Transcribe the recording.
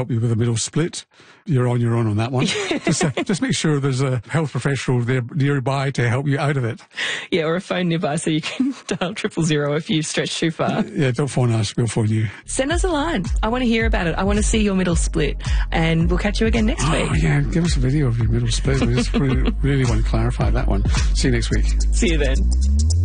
help you with a middle split, you're on your own on that one. Just make sure there's a health professional there nearby to help you out of it. Yeah, or a phone nearby so you can dial 000 if you stretch too far. Yeah, don't phone us, we'll phone you. Send us a line. I want to hear about it. I want to see your middle split. And we'll catch you again next week. Oh, yeah, give us a video of your middle split. We just really want to clarify that one. See you next week. See you then.